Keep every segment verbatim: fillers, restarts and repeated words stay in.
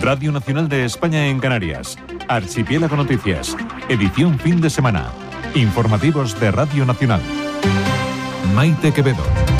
Radio Nacional de España en Canarias. Archipiélago Noticias. Edición fin de semana. Informativos de Radio Nacional. Maite Quevedo.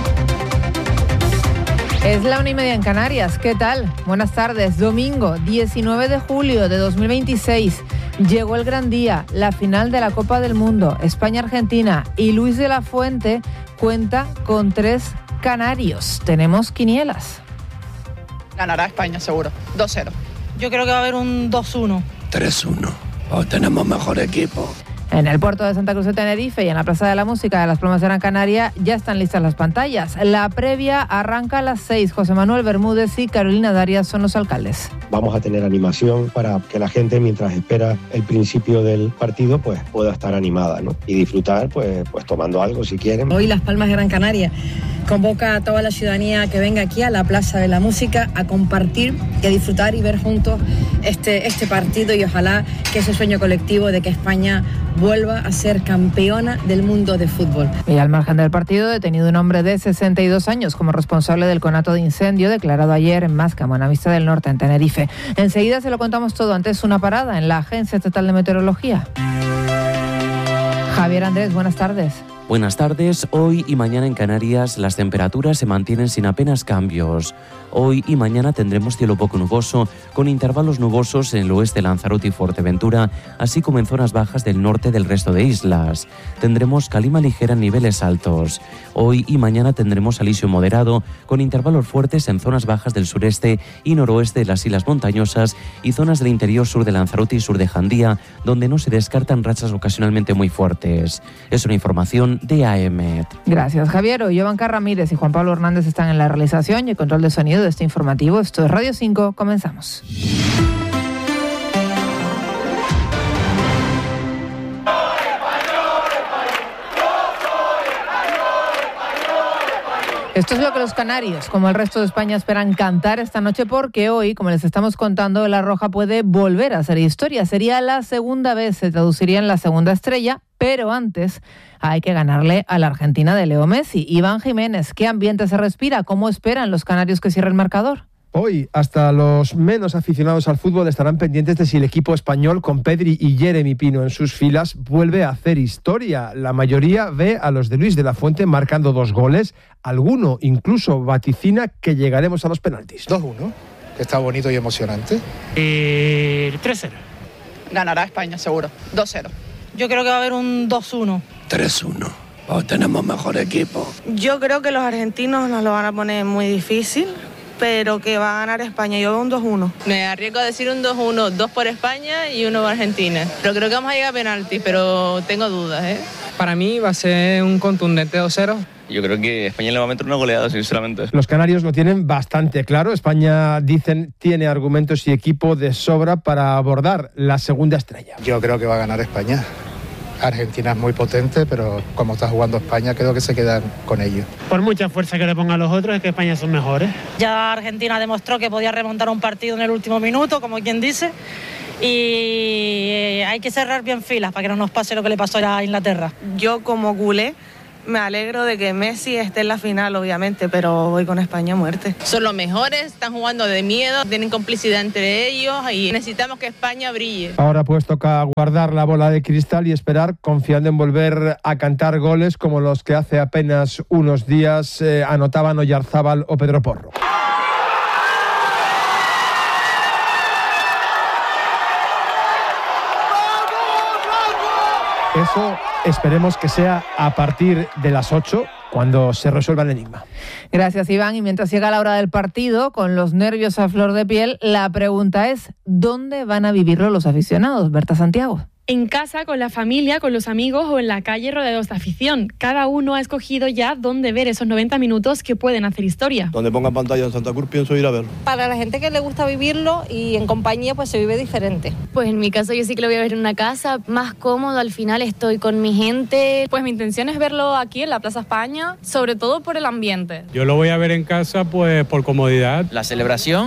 Es la una y media en Canarias. ¿Qué tal? Buenas tardes. Domingo, diecinueve de julio de dos mil veintiséis. Llegó el gran día, la final de la Copa del Mundo, España-Argentina. Y Luis de la Fuente cuenta con tres canarios. Tenemos quinielas. Ganará España, seguro. dos cero. Yo creo que va a haber un dos uno. tres uno. Oh, tenemos mejor equipo. En el puerto de Santa Cruz de Tenerife y en la Plaza de la Música de las Palomas de Gran Canaria ya están listas las pantallas. La previa arranca a las seis. José Manuel Bermúdez y Carolina Darias son los alcaldes. Vamos a tener animación para que la gente, mientras espera el principio del partido, pues pueda estar animada, ¿no? Y disfrutar, pues, pues tomando algo si quieren. Hoy Las Palmas de Gran Canaria convoca a toda la ciudadanía que venga aquí a la Plaza de la Música a compartir, a disfrutar y ver juntos este, este partido, y ojalá que ese sueño colectivo de que España vuelva a ser campeona del mundo de fútbol. Y al margen del partido, detenido un hombre de sesenta y dos años como responsable del conato de incendio declarado ayer en Masca, Buenavista del Norte, en Tenerife. Enseguida se lo contamos todo. Antes, una parada en la Agencia Estatal de Meteorología. Javier Andrés, buenas tardes. Buenas tardes. Hoy y mañana en Canarias las temperaturas se mantienen sin apenas cambios. Hoy y mañana tendremos cielo poco nuboso, con intervalos nubosos en el oeste, Lanzarote y Fuerteventura, así como en zonas bajas del norte del resto de islas. Tendremos calima ligera en niveles altos. Hoy y mañana tendremos alisio moderado, con intervalos fuertes en zonas bajas del sureste y noroeste de las islas montañosas y zonas del interior sur de Lanzarote y sur de Jandía, donde no se descartan rachas ocasionalmente muy fuertes. Es una información de A E M E T. Gracias, Javier. Hoy Iván Ramírez y Juan Pablo Hernández están en la realización y el control de sonido de este informativo. Esto es Radio cinco. Comenzamos. Esto es lo que los canarios, como el resto de España, esperan cantar esta noche, porque hoy, como les estamos contando, La Roja puede volver a hacer historia. Sería la segunda vez, se traduciría en la segunda estrella, pero antes hay que ganarle a la Argentina de Leo Messi. Iván Jiménez, ¿qué ambiente se respira? ¿Cómo esperan los canarios que cierre el marcador? Hoy, hasta los menos aficionados al fútbol estarán pendientes de si el equipo español, con Pedri y Jeremy Pino en sus filas, vuelve a hacer historia. La mayoría ve a los de Luis de la Fuente marcando dos goles. Alguno incluso vaticina que llegaremos a los penaltis. dos uno, que está bonito y emocionante. Eh, tres cero. Ganará España, seguro. dos cero. Yo creo que va a haber un dos uno. tres uno. Oh, tenemos mejor equipo. Yo creo que los argentinos nos lo van a poner muy difícil, pero que va a ganar España. Yo veo un dos uno. Me arriesgo a decir un dos uno, dos por España y uno por Argentina. Pero creo que vamos a llegar a penaltis, pero tengo dudas, ¿eh? Para mí va a ser un contundente dos cero. Yo creo que España le va a meter una goleada, sinceramente. Los canarios lo tienen bastante claro. España, dicen, tiene argumentos y equipo de sobra para abordar la segunda estrella. Yo creo que va a ganar España. Argentina es muy potente, pero como está jugando España, creo que se quedan con ellos. Por mucha fuerza que le pongan los otros, es que España son mejores. Ya Argentina demostró que podía remontar un partido en el último minuto, como quien dice, y hay que cerrar bien filas para que no nos pase lo que le pasó a Inglaterra. Yo, como culé, me alegro de que Messi esté en la final, obviamente, pero voy con España a muerte. Son los mejores, están jugando de miedo, tienen complicidad entre ellos y necesitamos que España brille. Ahora pues toca guardar la bola de cristal y esperar, confiando en volver a cantar goles como los que hace apenas unos días eh, anotaban Oyarzábal o Pedro Porro. Eso esperemos que sea a partir de las ocho, cuando se resuelva el enigma. Gracias, Iván. Y mientras llega la hora del partido, con los nervios a flor de piel, la pregunta es, ¿dónde van a vivirlo los aficionados? Berta Santiago. En casa, con la familia, con los amigos o en la calle rodeados de afición. Cada uno ha escogido ya dónde ver esos noventa minutos que pueden hacer historia. Donde pongan pantalla en Santa Cruz pienso ir a verlo. Para la gente que le gusta vivirlo y en compañía, pues se vive diferente. Pues en mi caso yo sí que lo voy a ver en una casa, más cómodo, al final estoy con mi gente. Pues mi intención es verlo aquí en la Plaza España, sobre todo por el ambiente. Yo lo voy a ver en casa pues por comodidad. La celebración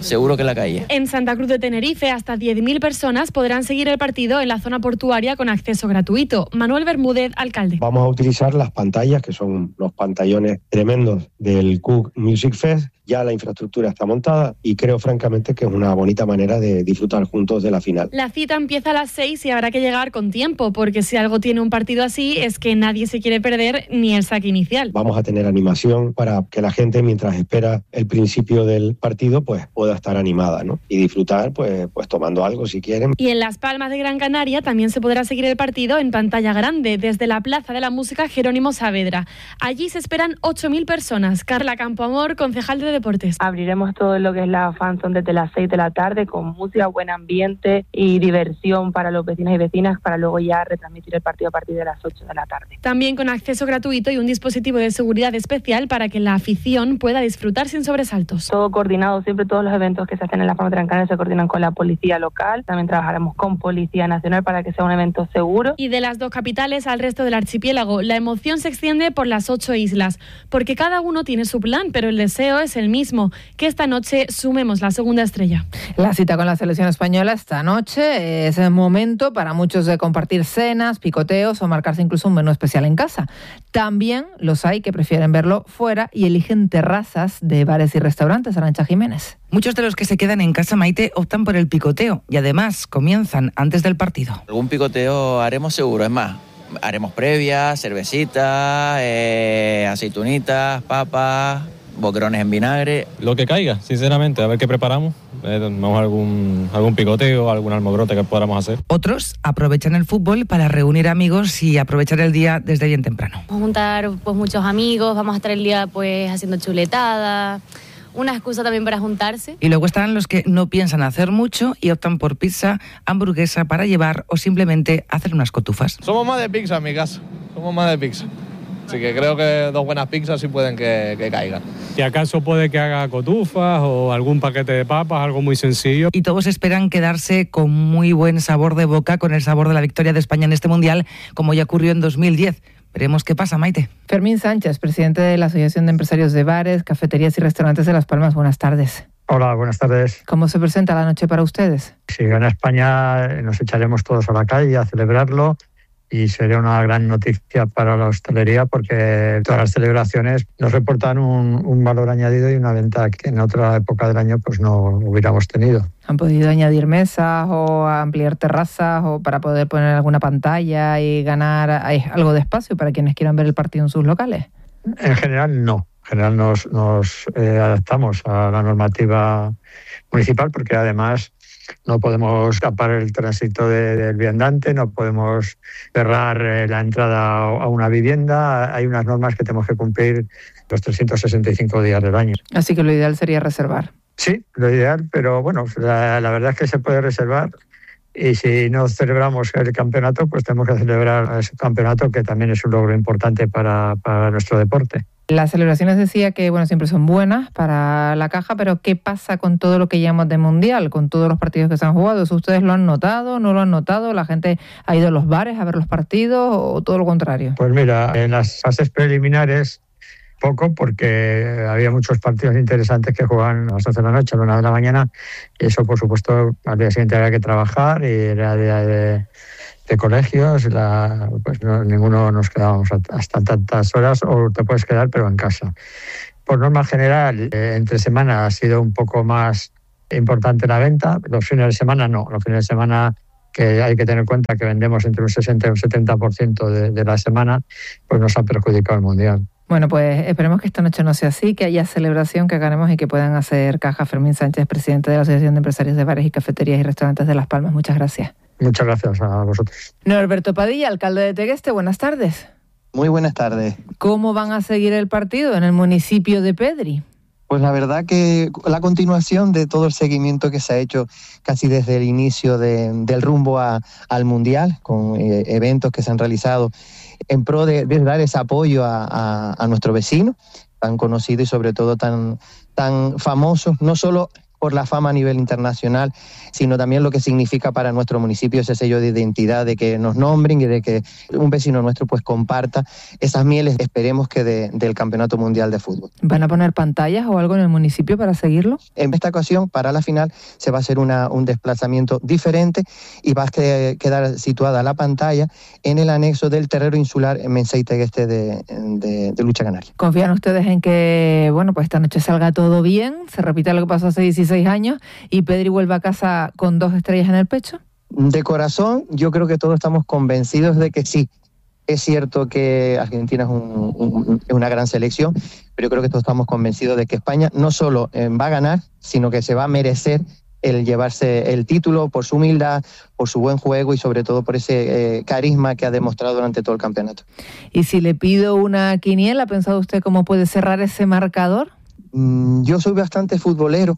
seguro que en la calle. En Santa Cruz de Tenerife, hasta diez mil personas podrán seguir el partido en la zona portuaria con acceso gratuito. Manuel Bermúdez, alcalde. Vamos a utilizar las pantallas, que son los pantallones tremendos del Cook Music Fest. Ya la infraestructura está montada y creo francamente que es una bonita manera de disfrutar juntos de la final. La cita empieza a las seis y habrá que llegar con tiempo, porque si algo tiene un partido así es que nadie se quiere perder ni el saque inicial. Vamos a tener animación para que la gente, mientras espera el principio del partido, pues pueda estar animada, ¿no? Y disfrutar, pues, pues tomando algo si quieren. Y en Las Palmas de Gran Canaria también se podrá seguir el partido en pantalla grande desde la Plaza de la Música Jerónimo Saavedra. Allí se esperan ocho mil personas. Carla Campoamor, concejal de Deportes. Abriremos todo lo que es la fanzone desde las seis de la tarde con música, buen ambiente y diversión para los vecinos y vecinas, para luego ya retransmitir el partido a partir de las ocho de la tarde. También con acceso gratuito y un dispositivo de seguridad especial para que la afición pueda disfrutar sin sobresaltos. Todo coordinado, siempre todos los eventos que se hacen en Las Palmas de Gran Canaria se coordinan con la policía local. También trabajaremos con Policía Nacional para que sea un evento seguro. Y de las dos capitales al resto del archipiélago, la emoción se extiende por las ocho islas, porque cada uno tiene su plan, pero el deseo es el mismo, que esta noche sumemos la segunda estrella. La cita con la selección española esta noche es el momento para muchos de compartir cenas, picoteos o marcarse incluso un menú especial en casa. También los hay que prefieren verlo fuera y eligen terrazas de bares y restaurantes. Arantxa Jiménez. Muchos de los que se quedan en casa, Maite, optan por el picoteo y además comienzan antes del partido. Algún picoteo haremos seguro, es más, haremos previa, cervecita, eh, aceitunitas, papas, boquerones en vinagre. Lo que caiga, sinceramente, a ver qué preparamos. Eh, vamos a algún, algún picoteo, algún almogrote que podamos hacer. Otros aprovechan el fútbol para reunir amigos y aprovechar el día desde bien temprano. Vamos a juntar pues muchos amigos, vamos a estar el día pues haciendo chuletadas, una excusa también para juntarse. Y luego están los que no piensan hacer mucho y optan por pizza, hamburguesa para llevar o simplemente hacer unas cotufas. Somos más de pizza en mi caso, somos más de pizza. Así que creo que dos buenas pizzas sí pueden que, que caigan. Si acaso puede que haga cotufas o algún paquete de papas, algo muy sencillo. Y todos esperan quedarse con muy buen sabor de boca, con el sabor de la victoria de España en este Mundial, como ya ocurrió en dos mil diez. Veremos qué pasa, Maite. Fermín Sánchez, presidente de la Asociación de Empresarios de Bares, Cafeterías y Restaurantes de Las Palmas. Buenas tardes. Hola, buenas tardes. ¿Cómo se presenta la noche para ustedes? Si gana España, nos echaremos todos a la calle a celebrarlo. Y sería una gran noticia para la hostelería porque todas las celebraciones nos reportan un, un valor añadido y una venta que en otra época del año pues no hubiéramos tenido. ¿Han podido añadir mesas o ampliar terrazas o para poder poner alguna pantalla y ganar algo de espacio para quienes quieran ver el partido en sus locales? En general no. En general nos, nos eh, adaptamos a la normativa municipal porque además no podemos tapar el tránsito de, del viandante, no podemos cerrar eh, la entrada a una vivienda. Hay unas normas que tenemos que cumplir los trescientos sesenta y cinco días del año. Así que lo ideal sería reservar. Sí, lo ideal, pero bueno, la, la verdad es que se puede reservar y si no celebramos el campeonato, pues tenemos que celebrar ese campeonato que también es un logro importante para, para nuestro deporte. Las celebraciones decía que bueno siempre son buenas para la caja, pero ¿qué pasa con todo lo que llamamos de mundial, con todos los partidos que se han jugado? ¿Eso ustedes lo han notado, no lo han notado? ¿La gente ha ido a los bares a ver los partidos o todo lo contrario? Pues mira, en las fases preliminares poco, porque había muchos partidos interesantes que jugaban a las once de la noche, a la una de la mañana, y eso por supuesto al día siguiente había que trabajar y era día de... de colegios, la, pues no, ninguno nos quedábamos hasta tantas horas o te puedes quedar pero en casa. Por norma general, eh, entre semana ha sido un poco más importante la venta, los fines de semana no, los fines de semana que hay que tener en cuenta que vendemos entre un sesenta y un setenta por ciento de, de la semana, pues nos ha perjudicado el Mundial. Bueno, pues esperemos que esta noche no sea así, que haya celebración, que ganemos y que puedan hacer caja. Fermín Sánchez, presidente de la Asociación de Empresarios de Bares y Cafeterías y Restaurantes de Las Palmas. Muchas gracias. Muchas gracias a vosotros. Norberto Padilla, alcalde de Tegueste, buenas tardes. Muy buenas tardes. ¿Cómo van a seguir el partido en el municipio de Pedri? Pues la verdad que la continuación de todo el seguimiento que se ha hecho casi desde el inicio de, del rumbo a, al Mundial, con eh, eventos que se han realizado en pro de, de dar ese apoyo a, a, a nuestro vecino, tan conocido y sobre todo tan, tan famoso, no solo por la fama a nivel internacional, sino también lo que significa para nuestro municipio ese sello de identidad, de que nos nombren y de que un vecino nuestro pues comparta esas mieles, esperemos que de, del Campeonato Mundial de Fútbol. ¿Van a poner pantallas o algo en el municipio para seguirlo? En esta ocasión, para la final, se va a hacer una, un desplazamiento diferente y va a quedar situada la pantalla en el anexo del terreno insular en Menseite-Este de, de, de Lucha Canaria. ¿Confían ustedes en que, bueno, pues esta noche salga todo bien, se repita lo que pasó hace dieciséis años y Pedri vuelva a casa con dos estrellas en el pecho? De corazón, yo creo que todos estamos convencidos de que sí. Es cierto que Argentina es, un, un, es una gran selección, pero yo creo que todos estamos convencidos de que España no solo eh, va a ganar, sino que se va a merecer el llevarse el título por su humildad, por su buen juego y sobre todo por ese eh, carisma que ha demostrado durante todo el campeonato. Y si le pido una quiniela, ¿ha pensado usted cómo puede cerrar ese marcador? Mm, yo soy bastante futbolero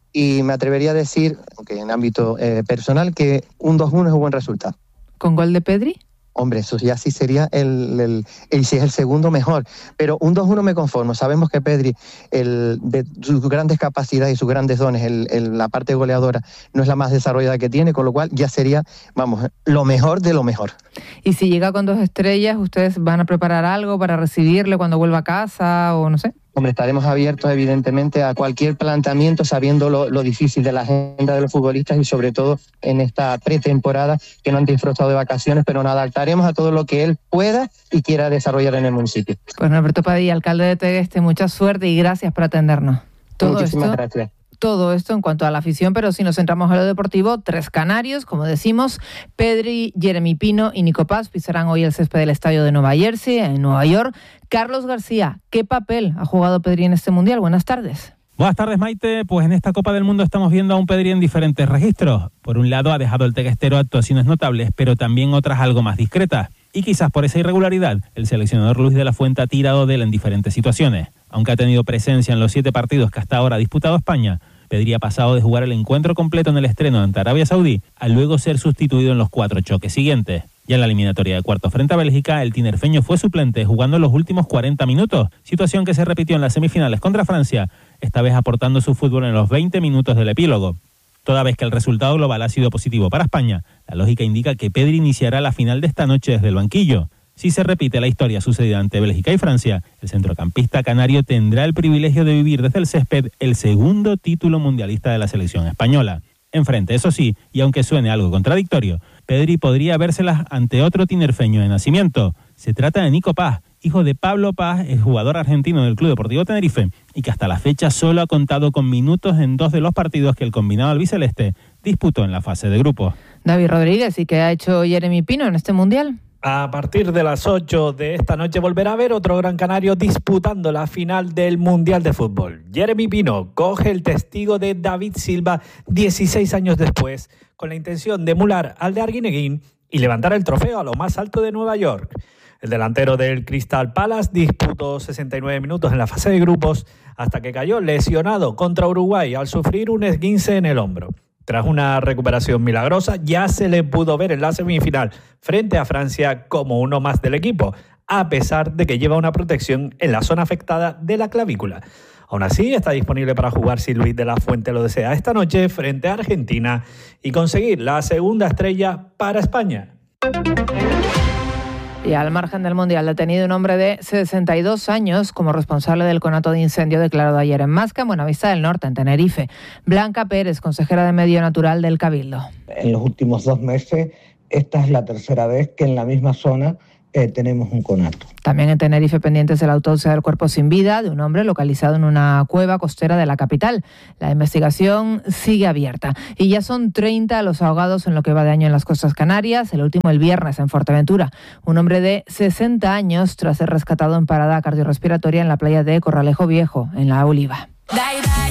y me atrevería a decir, aunque en ámbito eh, personal, que un dos uno es un buen resultado. ¿Con gol de Pedri? Hombre, eso ya sí sería el, el, el, si es el segundo mejor, pero un dos uno me conformo. Sabemos que Pedri, el, de sus grandes capacidades y sus grandes dones, el, el, la parte goleadora no es la más desarrollada que tiene, con lo cual ya sería, vamos, lo mejor de lo mejor. Y si llega con dos estrellas, ¿ustedes van a preparar algo para recibirle cuando vuelva a casa o no sé? Hombre, estaremos abiertos evidentemente a cualquier planteamiento, sabiendo lo, lo difícil de la agenda de los futbolistas y sobre todo en esta pretemporada que no han disfrutado de vacaciones, pero nos adaptaremos a todo lo que él pueda y quiera desarrollar en el municipio. Pues Norberto Padilla, alcalde de Tegueste, mucha suerte y gracias por atendernos. Todo Muchísimas esto, gracias. Todo esto en cuanto a la afición, pero si nos centramos en lo deportivo, tres canarios, como decimos, Pedri, Jeremy Pino y Nico Paz pisarán hoy el césped del estadio de Nueva Jersey, en Nueva York. Carlos García, ¿qué papel ha jugado Pedri en este Mundial? Buenas tardes. Buenas tardes, Maite. Pues en esta Copa del Mundo estamos viendo a un Pedri en diferentes registros. Por un lado ha dejado el teguestero actuaciones notables, pero también otras algo más discretas. Y quizás por esa irregularidad, el seleccionador Luis de la Fuente ha tirado de él en diferentes situaciones. Aunque ha tenido presencia en los siete partidos que hasta ahora ha disputado España, Pedri ha pasado de jugar el encuentro completo en el estreno ante Arabia Saudí a luego ser sustituido en los cuatro choques siguientes. Ya en la eliminatoria de cuartos frente a Bélgica, el tinerfeño fue suplente jugando los últimos cuarenta minutos, situación que se repitió en las semifinales contra Francia, esta vez aportando su fútbol en los veinte minutos del epílogo. Toda vez que el resultado global ha sido positivo para España, la lógica indica que Pedri iniciará la final de esta noche desde el banquillo. Si se repite la historia sucedida ante Bélgica y Francia, el centrocampista canario tendrá el privilegio de vivir desde el césped el segundo título mundialista de la selección española. Enfrente, eso sí, y aunque suene algo contradictorio, Pedri podría vérselas ante otro tinerfeño de nacimiento. Se trata de Nico Paz, hijo de Pablo Paz, el jugador argentino del Club Deportivo Tenerife, y que hasta la fecha solo ha contado con minutos en dos de los partidos que el combinado albiceleste disputó en la fase de grupos. David Rodríguez, ¿y qué ha hecho Jeremy Pino en este Mundial? A partir de las ocho de esta noche volverá a haber otro gran canario disputando la final del Mundial de Fútbol. Jeremy Pino coge el testigo de David Silva dieciséis años después, con la intención de emular al de Arguineguín y levantar el trofeo a lo más alto de Nueva York. El delantero del Crystal Palace disputó sesenta y nueve minutos en la fase de grupos hasta que cayó lesionado contra Uruguay al sufrir un esguince en el hombro. Tras una recuperación milagrosa, ya se le pudo ver en la semifinal frente a Francia como uno más del equipo, a pesar de que lleva una protección en la zona afectada de la clavícula. Aún así, está disponible para jugar si Luis de la Fuente lo desea esta noche frente a Argentina y conseguir la segunda estrella para España. Y al margen del Mundial, detenido un hombre de sesenta y dos años como responsable del conato de incendio declarado ayer en Masca, en Buenavista del Norte, en Tenerife. Blanca Pérez, consejera de Medio Natural del Cabildo. En los últimos dos meses, esta es la tercera vez que en la misma zona eh, tenemos un conato. También en Tenerife pendientes de la autopsia del cuerpo sin vida de un hombre localizado en una cueva costera de la capital. La investigación sigue abierta. Y ya son treinta los ahogados en lo que va de año en las costas canarias. El último el viernes en Fuerteventura. Un hombre de sesenta años tras ser rescatado en parada cardiorrespiratoria en la playa de Corralejo Viejo, en La Oliva.